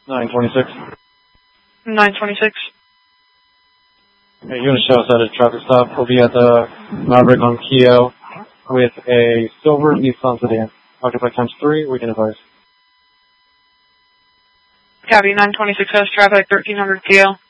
926. 926. Okay, you're going to show us at a traffic stop. We'll be at the Maverick on Keogh with a silver Nissan sedan. Occupied ×3, we can advise. Copy, 926 has traffic, 1300 Keogh.